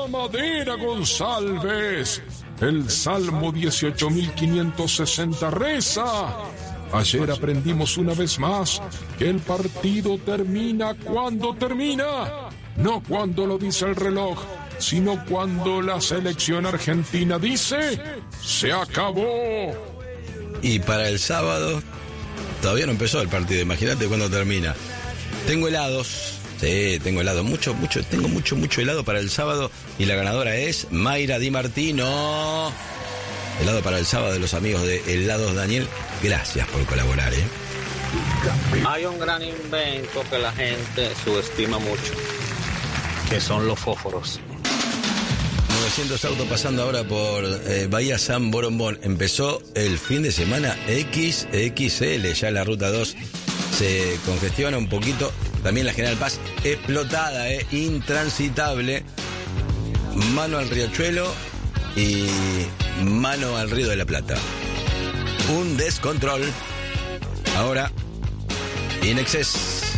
Madera González. El Salmo 18.560 reza: ayer aprendimos una vez más que el partido termina cuando termina, no cuando lo dice el reloj, sino cuando la selección argentina dice: se acabó. Y para el sábado todavía no empezó el partido, imagínate cuándo termina. Tengo helados. Sí, tengo helado, tengo mucho helado para el sábado y la ganadora es Mayra Di Martino. Helado para el sábado de los amigos de Helados Daniel. Gracias por colaborar, Hay un gran invento que la gente subestima mucho, que son los fósforos. 900 autos pasando ahora por Bahía San Borombón. Empezó el fin de semana XXL, ya la ruta 2 se congestiona un poquito. También la General Paz explotada, intransitable. Mano al Riachuelo y mano al Río de la Plata. Un descontrol. Ahora, In Excess.